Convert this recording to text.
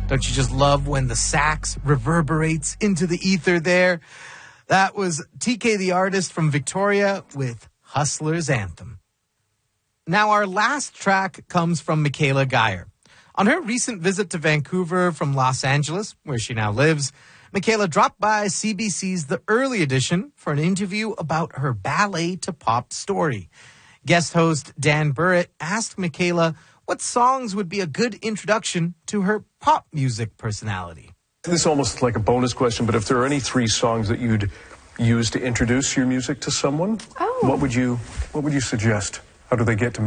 Don't you just love when the sax reverberates into the ether there? That was TK the Artist from Victoria with Hustler's Anthem. Now our last track comes from Michaela Geyer. On her recent visit to Vancouver from Los Angeles, where she now lives, Michaela dropped by CBC's The Early Edition for an interview about her ballet to pop story. Guest host Dan Burrett asked Michaela what songs would be a good introduction to her pop music personality. This is almost like a bonus question, but if there are any 3 songs that you'd use to introduce your music to someone, what would you suggest? How do they get to